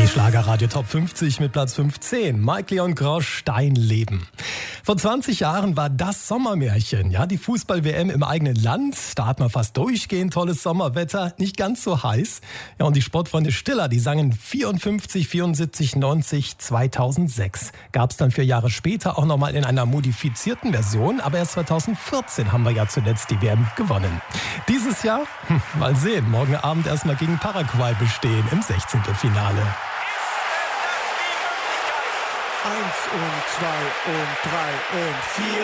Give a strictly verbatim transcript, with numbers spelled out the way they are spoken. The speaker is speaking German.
Schlagerradio Top fünfzig mit Platz fünfzehn. Mike Leon Grosch, Dein Leben. Vor zwanzig Jahren war das Sommermärchen, ja, die Fußball-W M im eigenen Land. Da hat man fast durchgehend tolles Sommerwetter, nicht ganz so heiß. Ja, und die Sportfreunde Stiller, die sangen vierundfünfzig, vierundsiebzig, neunzig, zweitausendsechs. Gab's dann vier Jahre später auch nochmal in einer modifizierten Version, aber erst zweitausendvierzehn haben wir ja zuletzt die W M gewonnen. Dieses Jahr, hm, mal sehen, morgen Abend erstmal gegen Paraguay bestehen im Sechzehntelfinale. Eins und zwei und drei und vier.